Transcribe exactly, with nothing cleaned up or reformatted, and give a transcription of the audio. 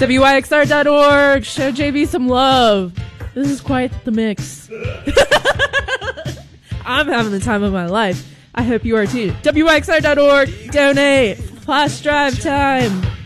W Y X R dot org. Show J B some love. This is quite the mix. I'm having the time of my life. I hope you are too. W Y X R dot org. Donate. Flash drive time.